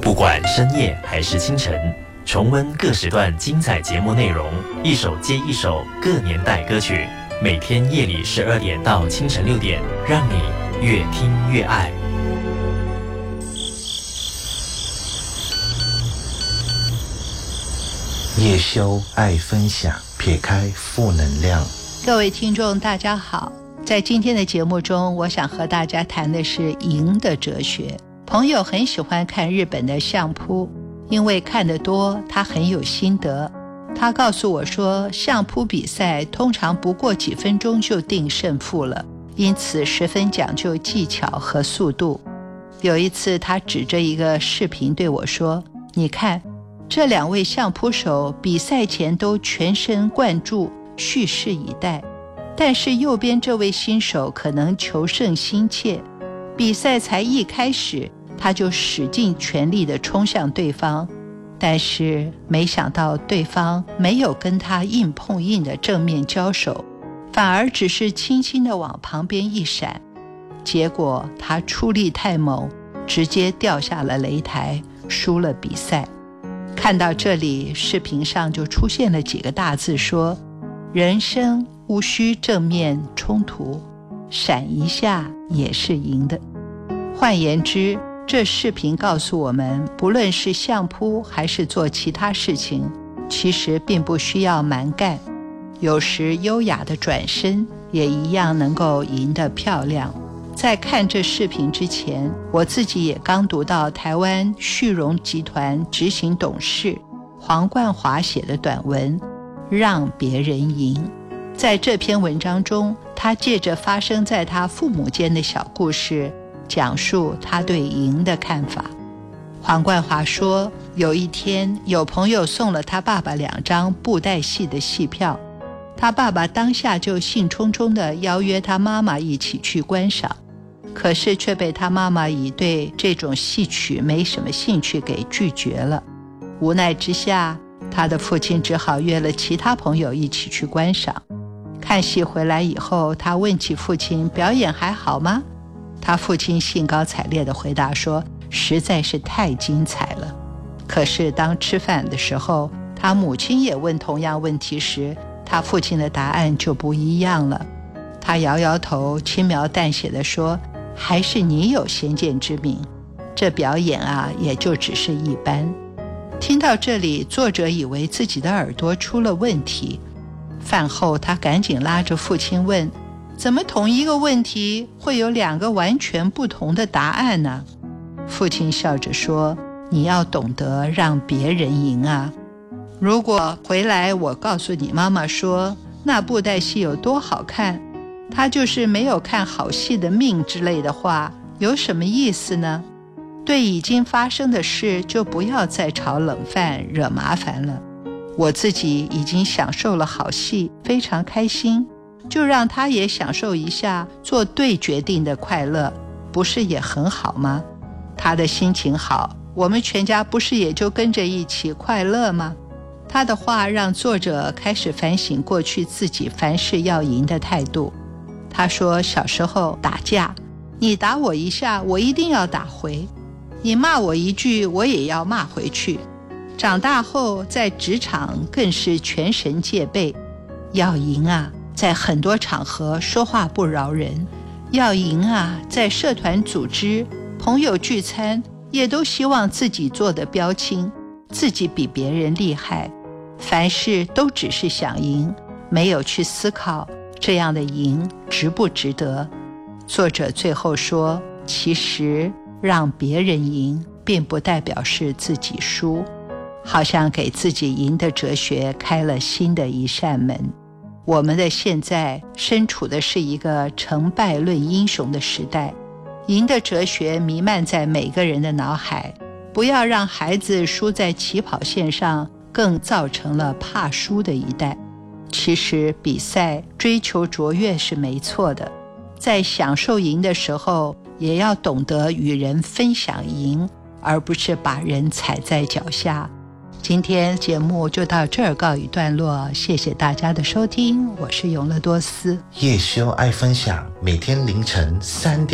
不管深夜还是清晨，重温各时段精彩节目内容，一首接一首各年代歌曲，每天夜里12点到清晨6点，让你越听越爱。 叶修爱分享，撇开负能量。 各位听众大家好，在今天的节目中，我想和大家谈的是赢的哲学。朋友很喜欢看日本的相扑，因为看得多，他很有心得。他告诉我说，相扑比赛通常不过几分钟就定胜负了，因此十分讲究技巧和速度。有一次他指着一个视频对我说，你看这2位相扑手比赛前都全神贯注，蓄势以待，但是右边这位新手可能求胜心切，比赛才一开始他就使尽全力地冲向对方，但是没想到对方没有跟他硬碰硬的正面交手，反而只是轻轻地往旁边一闪，结果他出力太猛，直接掉下了擂台，输了比赛。看到这里，视频上就出现了几个大字说，人生无需正面冲突，闪一下也是赢的。换言之，这视频告诉我们，不论是相扑还是做其他事情，其实并不需要蛮干，有时优雅的转身也一样能够赢得漂亮。在看这视频之前，我自己也刚读到台湾旭荣集团执行董事黄冠华写的短文《让别人赢》。在这篇文章中，他借着发生在他父母间的小故事，讲述他对赢的看法。黄冠华说，有一天有朋友送了他爸爸2张布袋戏的戏票，他爸爸当下就兴冲冲地邀约他妈妈一起去观赏，可是却被他妈妈以对这种戏曲没什么兴趣给拒绝了。无奈之下，他的父亲只好约了其他朋友一起去观赏。看戏回来以后，他问起父亲表演还好吗？他父亲兴高采烈地回答说，实在是太精彩了。可是当吃饭的时候，他母亲也问同样问题时，他父亲的答案就不一样了。他摇摇头，轻描淡写地说，还是你有先见之明，这表演啊也就只是一般。听到这里，作者以为自己的耳朵出了问题。饭后他赶紧拉着父亲问，怎么同一个问题会有2个完全不同的答案呢？父亲笑着说，你要懂得让别人赢啊。如果回来我告诉你妈妈说那布袋戏有多好看，她就是没有看好戏的命之类的话，有什么意思呢？对已经发生的事就不要再炒冷饭惹麻烦了。我自己已经享受了好戏，非常开心，就让他也享受一下做对决定的快乐，不是也很好吗？他的心情好，我们全家不是也就跟着一起快乐吗？他的话让作者开始反省过去自己凡事要赢的态度。他说，小时候打架，你打我一下，我一定要打回，你骂我一句，我也要骂回去。长大后在职场更是全神戒备，要赢啊，在很多场合说话不饶人，要赢啊，在社团组织朋友聚餐也都希望自己做得标青，自己比别人厉害，凡事都只是想赢，没有去思考这样的赢值不值得。作者最后说，其实让别人赢并不代表是自己输，好像给自己赢的哲学开了新的一扇门。我们的现在身处的是一个成败论英雄的时代，赢的哲学弥漫在每个人的脑海，不要让孩子输在起跑线上，更造成了怕输的一代。其实比赛追求卓越是没错的，在享受赢的时候，也要懂得与人分享赢，而不是把人踩在脚下。今天节目就到这儿告一段落，谢谢大家的收听，我是永乐多斯。 叶修爱分享，每天凌晨3点